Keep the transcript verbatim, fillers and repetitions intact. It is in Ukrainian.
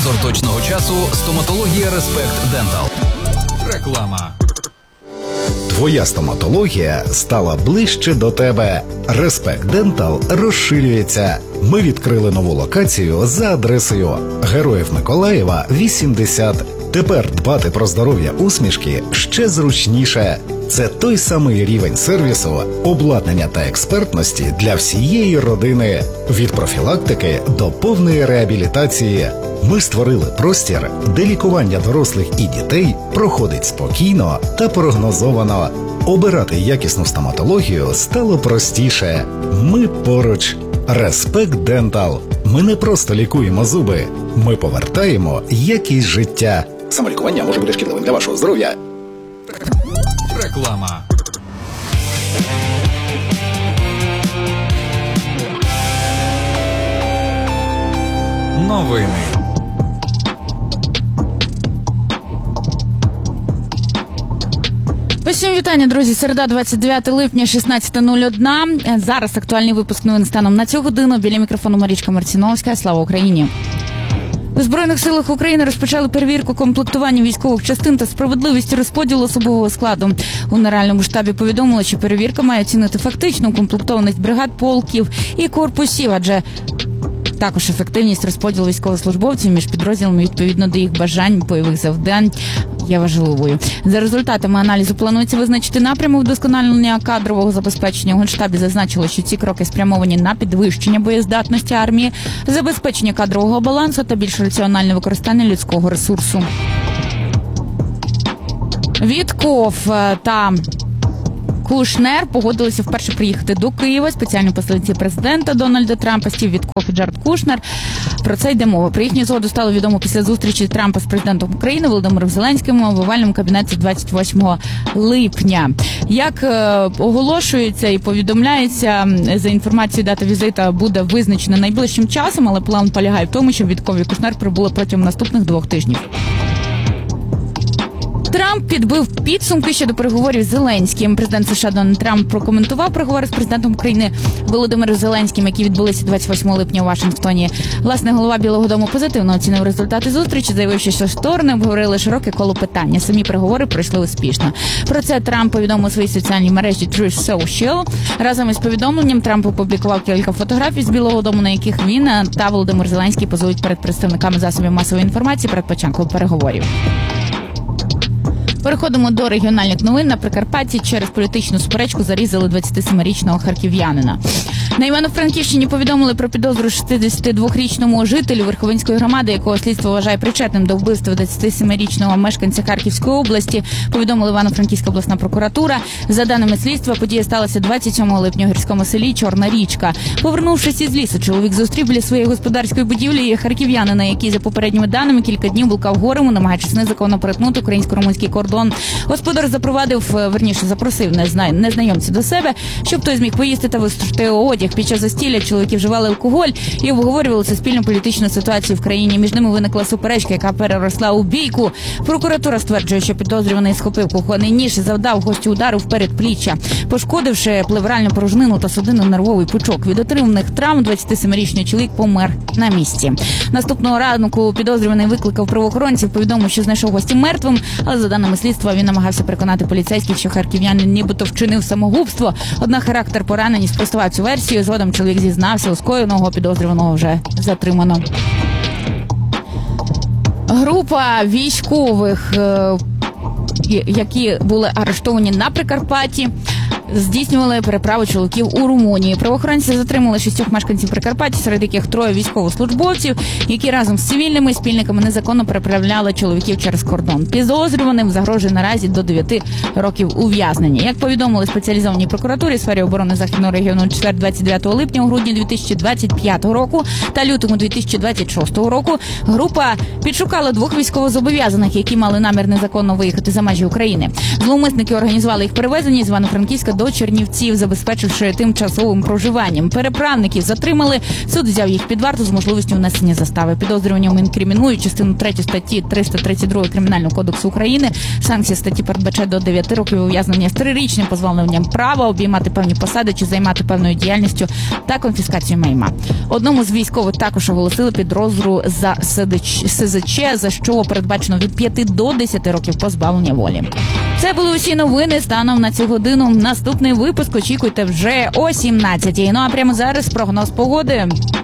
Спонсор точного часу – стоматологія Респект Дентал. Реклама. Твоя стоматологія стала ближче до тебе. Респект Дентал розширюється. Ми відкрили нову локацію за адресою Героїв Миколаєва, вісімдесят. Тепер дбати про здоров'я усмішки ще зручніше. Це той самий рівень сервісу, обладнання та експертності для всієї родини. Від профілактики до повної реабілітації. Ми створили простір, де лікування дорослих і дітей проходить спокійно та прогнозовано. Обирати якісну стоматологію стало простіше. Ми поруч. Респект Дентал. Ми не просто лікуємо зуби. Ми повертаємо якість життя. Самолікування може бути шкідливим для вашого здоров'я. Реклама. Новини. Усім вітання, друзі. Середа, двадцять дев'яте липня, шістнадцята нуль одна. Зараз актуальний випуск новин станом на цю годину. Біля мікрофону Марічка Марціновська. Слава Україні! У Збройних силах України розпочали перевірку комплектування військових частин та справедливості розподілу особового складу. У Генеральному штабі повідомили, що перевірка має оцінити фактичну укомплектованість бригад, полків і корпусів, адже також ефективність розподілу військовослужбовців між підрозділами відповідно до їх бажань, бойових завдань є важливою. За результатами аналізу планується визначити напрямок вдосконалення кадрового забезпечення. У Генштабі зазначили, що ці кроки спрямовані на підвищення боєздатності армії, забезпечення кадрового балансу та більш раціональне використання людського ресурсу. Вітков та Кушнер погодилися вперше приїхати до Києва. Спеціальні посланці президента Дональда Трампа Стів Вітков і Джаред Кушнер. Про це йде мова. Про їхню згоду стало відомо після зустрічі Трампа з президентом України Володимиром Зеленським у овальному кабінеті двадцять восьмого липня. Як е, оголошується і повідомляється, за інформацією, дата візита буде визначена найближчим часом, але план полягає в тому, щоб Вітков і Кушнер прибули протягом наступних двох тижнів. Трамп підбив підсумки щодо переговорів з Зеленським. Президент США Дональд Трамп прокоментував переговори з президентом України Володимиром Зеленським, які відбулися двадцять восьмого липня у Вашингтоні. Власне, голова Білого дому позитивно оцінив результати зустрічі, заявивши, що сторони обговорили широке коло питання. Самі переговори пройшли успішно. Про це Трамп повідомив у своїй соціальній мережі Truth Social. Разом із повідомленням Трамп опублікував кілька фотографій з Білого дому, на яких він та Володимир Зеленський позують перед представниками засобів масової інформації перед початком переговорів. Переходимо до регіональних новин. На Прикарпатті через політичну суперечку зарізали двадцятисемирічного харків'янина. На Івано-Франківщині повідомили про підозру шістдесятидвохрічному жителю Верховинської громади, якого слідство вважає причетним до вбивства двадцятисемирічного мешканця Харківської області, повідомила Івано-Франківська обласна прокуратура. За даними слідства, подія сталася двадцять сьомого липня у гірському селі Чорна Річка. Повернувшись із лісу, чоловік зустрів біля своєї господарської будівлі харків'янина, який, за попередніми даними, кілька днів блукав горем, намагаючись незаконно перетнути українсько-румунський кордон. Господар запровадив, верніше запросив незнайомця до себе, щоб той зміг поїсти та висушити одяг. Під час застілля чоловіки вживали алкоголь і обговорювали суспільну політичну ситуацію в країні. Між ними виникла суперечка, яка переросла у бійку. Прокуратура стверджує, що підозрюваний схопив кухонний ніж і завдав гостю удару в передпліччя, пошкодивши плевральну порожнину та судинно-нервовий пучок. Від отриманих травм двадцятисемирічний чоловік помер на місці. Наступного ранку підозрюваний викликав правоохоронців, повідомив, що знайшов гостя мертвим, але за даними слідства він намагався переконати поліцейських, що харків'янин нібито вчинив самогубство. Однак характер поранень спростував цю версію. Згодом чоловік зізнався, у скоєного підозрюваного вже затримано. Група військових, які були арештовані на Прикарпатті, здійснювали переправу чоловіків у Румунії. Правоохоронці затримали шістьох мешканців Прикарпаття, серед яких троє військовослужбовців, які разом з цивільними спільниками незаконно переправляли чоловіків через кордон. Підозрюваним загрожує наразі до дев'яти років ув'язнення. Як повідомили спеціалізованій прокуратурі в сфері оборони Західного регіону у четвер, двадцять дев'ятого липня, у грудні дві тисячі двадцять п'ятого року та лютому дві тисячі двадцять шостого року група підшукала двох військовозобов'язаних, які мали намір незаконно виїхати за межі України. Зловмисники організували їх перевезення з Івано-Франківська до Чернівців, забезпечивши тимчасовим проживанням. Переправників затримали. Суд взяв їх під варту з можливістю внесення застави. Підозрюванням інкримінують частину третю статті триста тридцять два Кримінального кодексу України. Санкція статті передбачає до дев'яти років ув'язнення з трирічним позбавленням права обіймати певні посади чи займати певною діяльністю та конфіскацію майна. Одному з військових також оголосили підозру за ес зет че, за що передбачено від п'яти до десяти років позбавлення волі. Це були усі новини станом на цю годину. Наступний випуск очікуйте вже о сімнадцятій. Ну а прямо зараз прогноз погоди.